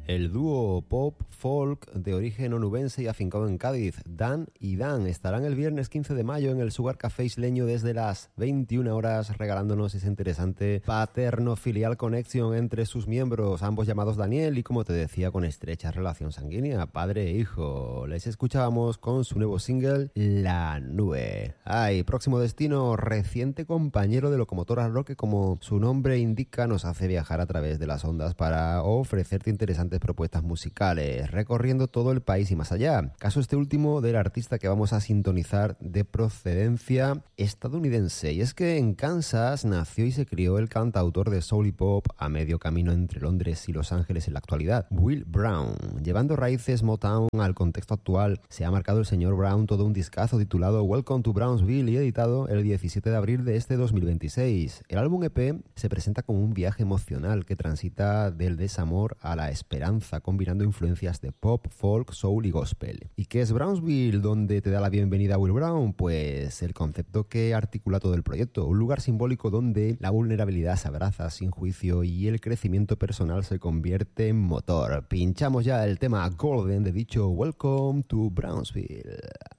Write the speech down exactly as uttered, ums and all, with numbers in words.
El dúo pop-folk de origen onubense y afincado en Cádiz, Dan y Dan, estarán el viernes quince de mayo en el Sugar Café isleño desde las veintiuna horas regalándonos esa interesante paterno-filial connection entre sus miembros, ambos llamados Daniel y, como te decía, con estrecha relación sanguínea, padre e hijo. Les escuchábamos con su nuevo single, La Nube. Ay, próximo destino, reciente compañero de Locomotora Rock que, como su nombre indica, nos hace viajar a través de las ondas para ofrecerte interesantes propuestas musicales, recorriendo todo el país y más allá. Caso este último del artista que vamos a sintonizar, de procedencia estadounidense. Y es que en Kansas nació y se crió el cantautor de soul y pop a medio camino entre Londres y Los Ángeles en la actualidad, Will Brown. Llevando raíces Motown al contexto actual, se ha marcado el señor Brown todo un discazo titulado Welcome to Brownsville y editado el diecisiete de abril de este dos mil veintiséis. El álbum E P se presenta como un viaje emocional que transita del desamor a la esperanza, combinando influencias de pop, folk, soul y gospel. ¿Y qué es Brownsville? ¿Dónde te da la bienvenida Will Brown? Pues el concepto que articula todo el proyecto, un lugar simbólico donde la vulnerabilidad se abraza sin juicio y el crecimiento personal se convierte en motor. Pinchamos ya el tema Golden de dicho Welcome to Brownsville.